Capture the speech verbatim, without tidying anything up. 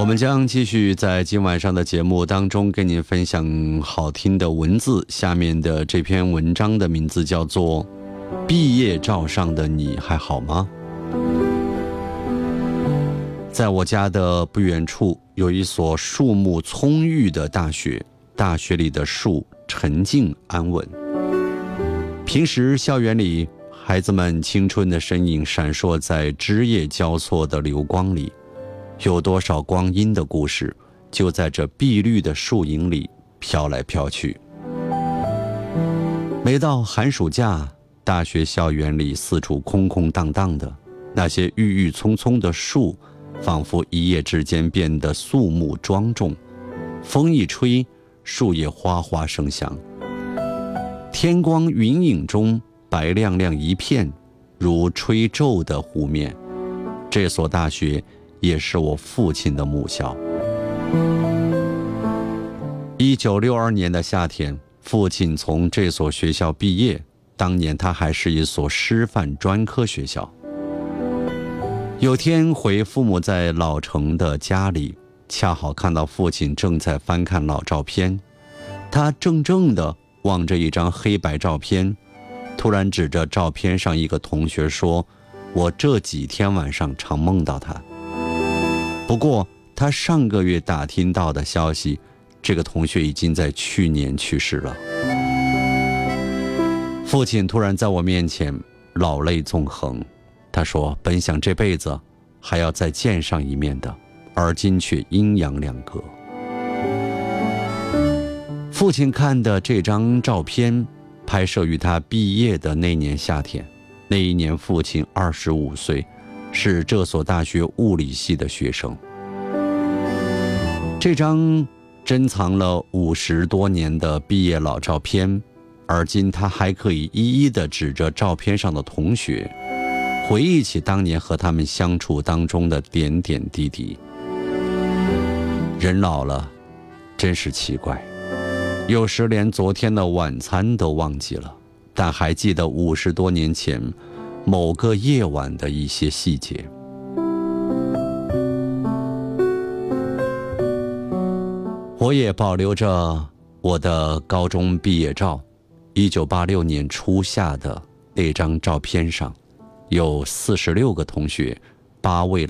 我们将继续在今晚上的节目当中跟您分享好听的文字。下面的这篇文章的名字叫做《毕业照上的你还好吗》。在我家的不远处有一所树木葱郁的大学，大学里的树沉静安稳。平时校园里孩子们青春的身影闪烁在枝叶交错的流光里，有多少光阴的故事就在这碧绿的树影里飘来飘去。每到寒暑假，大学校园里四处空空荡荡的，那些郁郁葱葱的树仿佛一夜之间变得肃穆庄重，风一吹，树叶哗哗声响，天光云影中白亮亮一片，如吹皱的湖面。这所大学也是我父亲的母校。一九六二年的夏天，父亲从这所学校毕业，当年他还是一所师范专科学校。有天回父母在老城的家里，恰好看到父亲正在翻看老照片，他怔怔地望着一张黑白照片，突然指着照片上一个同学说：“我这几天晚上常梦到他。”不过他上个月打听到的消息，这个同学已经在去年去世了。父亲突然在我面前老泪纵横，他说本想这辈子还要再见上一面的，而今却阴阳两隔。父亲看的这张照片拍摄于他毕业的那年夏天，那一年父亲二十五岁，是这所大学物理系的学生。这张珍藏了五十多年的毕业老照片，而今他还可以一一地指着照片上的同学，回忆起当年和他们相处当中的点点滴滴。人老了真是奇怪，有时连昨天的晚餐都忘记了，但还记得五十多年前某个夜晚的一些细节。我也保留着我的高中毕业照，一九八六年初夏的那张照片上有四十六个同学，八位